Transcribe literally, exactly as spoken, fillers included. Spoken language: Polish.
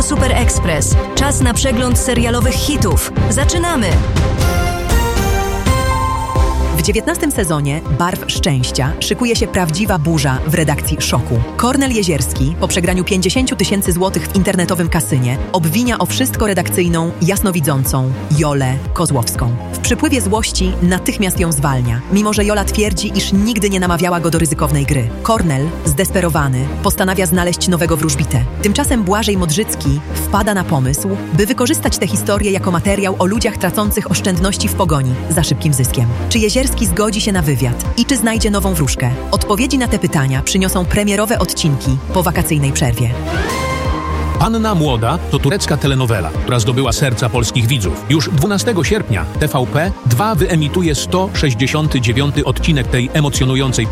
Radio Super Express. Czas na przegląd serialowych hitów. Zaczynamy! W dziewiętnastym sezonie Barw Szczęścia szykuje się prawdziwa burza w redakcji Szoku. Kornel Jezierski, po przegraniu pięćdziesiąt tysięcy złotych w internetowym kasynie, obwinia o wszystko redakcyjną, jasnowidzącą Jolę Kozłowską. W przypływie złości natychmiast ją zwalnia, mimo że Jola twierdzi, iż nigdy nie namawiała go do ryzykownej gry. Kornel, zdesperowany, postanawia znaleźć nowego wróżbitę. Tymczasem Błażej Modrzycki wpada na pomysł, by wykorzystać tę historię jako materiał o ludziach tracących oszczędności w pogoni za szybkim zyskiem. Czy Jezierski zgodzi się na wywiad i czy znajdzie nową wróżkę? Odpowiedzi na te pytania przyniosą premierowe odcinki po wakacyjnej przerwie. Panna Młoda to turecka telenowela, która zdobyła serca polskich widzów. Już dwunastego sierpnia T V P dwa wyemituje sto sześćdziesiąty dziewiąty odcinek tej emocjonującej